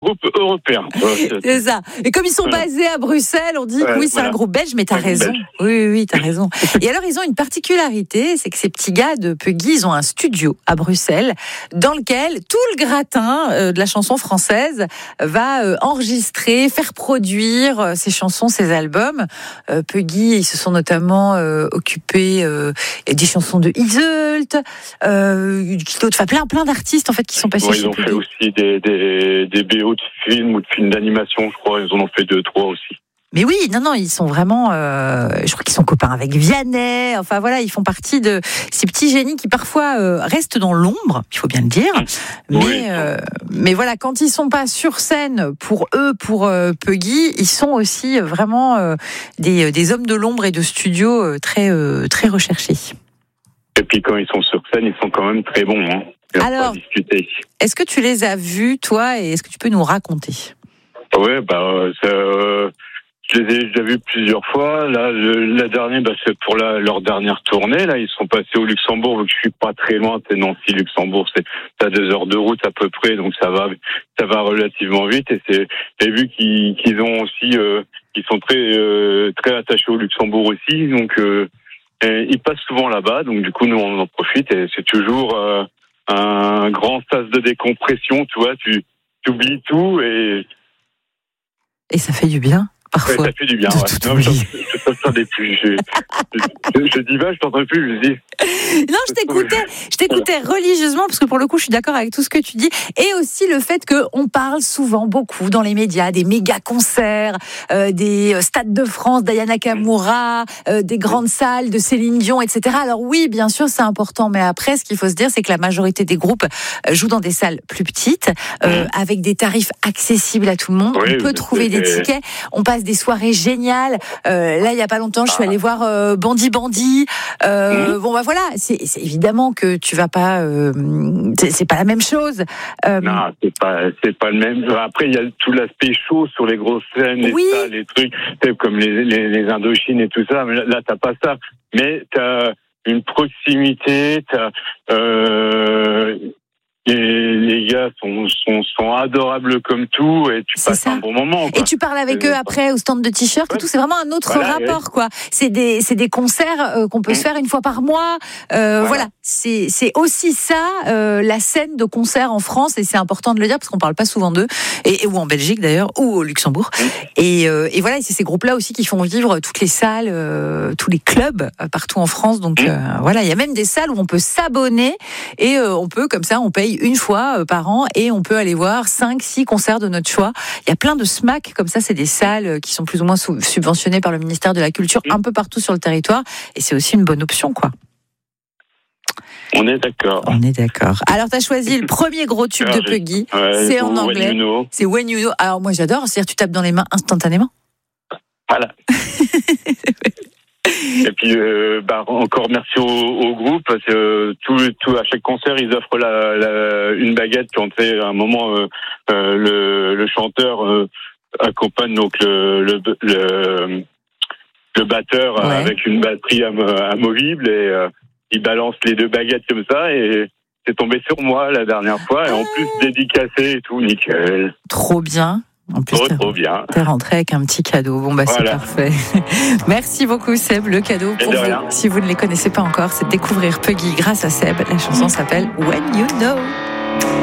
groupe européen. C'est ça. Et comme ils sont basés à Bruxelles, on dit que oui, c'est un groupe belge, mais t'as raison. Oui, t'as raison. Et alors, ils ont une particularité, c'est que ces petits gars de Peggy, ils ont un studio à Bruxelles dans lequel tout le gratin de la chanson française va enregistrer, faire produire ces chansons, ces albums. Peggy, ils se sont notamment occupés des chansons de Iseult, plein d'artistes en fait qui sont passés chez Ils ont Peggy. fait aussi des BO de films ou de films d'animation, je crois. Ils en ont fait 2-3 aussi. Mais oui, non, ils sont vraiment, je crois qu'ils sont copains avec Vianney. Enfin voilà, ils font partie de ces petits génies qui parfois restent dans l'ombre, il faut bien le dire. Mais voilà, quand ils sont pas sur scène pour Peggy, ils sont aussi vraiment des hommes de l'ombre et de studio très recherchés. Et puis quand ils sont sur scène, ils sont quand même très bons. Hein. Alors, est-ce que tu les as vus, toi, et est-ce que tu peux nous raconter ? Ouais, je les ai déjà vus plusieurs fois. Là, la dernière, c'est pour leur dernière tournée. Là, ils sont passés au Luxembourg. Je suis pas très loin. C'est Nancy-Luxembourg. C'est à 2 heures de route à peu près. Donc ça va relativement vite. Et j'ai vu qu'ils ont aussi, ils sont très attachés au Luxembourg aussi. Donc ils passent souvent là-bas. Donc du coup, nous on en profite. Et c'est toujours un grand sas de décompression. Tu vois, tu oublies tout et ça fait du bien. Parfois. Ouais, ça fait du bien. Non, je t'entendais plus. Je dis je t'entends plus. Je dis. Non, je t'écoutais religieusement parce que pour le coup, je suis d'accord avec tout ce que tu dis et aussi le fait qu'on parle souvent beaucoup dans les médias des méga concerts, des stades de France d'Aya Nakamura, des grandes salles de Céline Dion, etc. Alors oui, bien sûr, c'est important, mais après, ce qu'il faut se dire, c'est que la majorité des groupes jouent dans des salles plus petites, avec des tarifs accessibles à tout le monde. On peut trouver des tickets. On passe des soirées géniales. Là, il y a pas longtemps, je suis allée voir Bandi. Bon, bah voilà, c'est évidemment que tu vas pas. C'est pas la même chose. Non, c'est pas le même. Après, il y a tout l'aspect chaud sur les grosses scènes, les salles, les trucs, comme les Indochines et tout ça. Mais là, t'as pas ça. Mais t'as une proximité. Et les gars sont adorables comme tout et tu passes un bon moment. Quoi. Et tu parles avec eux après au stand de t-shirts et tout. C'est vraiment un autre rapport, quoi. C'est des concerts qu'on peut se faire une fois par mois. Voilà. C'est aussi ça, la scène de concert en France et c'est important de le dire parce qu'on parle pas souvent d'eux ou en Belgique d'ailleurs ou au Luxembourg. Et voilà, c'est ces groupes-là aussi qui font vivre toutes les salles, tous les clubs partout en France. Donc voilà, il y a même des salles où on peut s'abonner et on peut comme ça, on paye une fois par an et on peut aller voir 5-6 concerts de notre choix. Il y a plein de SMAC comme ça, c'est des salles qui sont plus ou moins subventionnées par le ministère de la Culture un peu partout sur le territoire et c'est aussi une bonne option, quoi. On est d'accord. Alors, tu as choisi le premier gros tube de Peggy. C'est en anglais. C'est When You Know. Alors, moi, j'adore. C'est-à-dire, tu tapes dans les mains instantanément. Voilà. Et puis, encore merci au groupe. Parce que à chaque concert, ils offrent une baguette quand à un moment le chanteur accompagne donc le batteur avec une batterie amovible et il balance les 2 baguettes comme ça et c'est tombé sur moi la dernière fois et en plus dédicacé et tout, nickel. Trop bien. En plus, trop bien. T'es rentré avec un petit cadeau. Bon, c'est parfait. Merci beaucoup, Seb. Le cadeau pour vous, si vous ne les connaissez pas encore, c'est de découvrir Peggy grâce à Seb. La chanson s'appelle When You Know.